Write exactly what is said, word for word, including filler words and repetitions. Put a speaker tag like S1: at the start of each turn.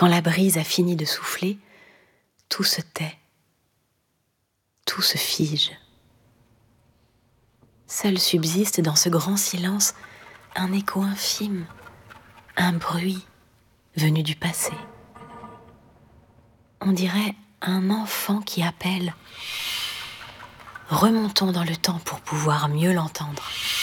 S1: Quand la brise a fini de souffler, tout se tait, tout se fige. Seul subsiste dans ce grand silence un écho infime, un bruit venu du passé. On dirait un enfant qui appelle. Remontons dans le temps pour pouvoir mieux l'entendre.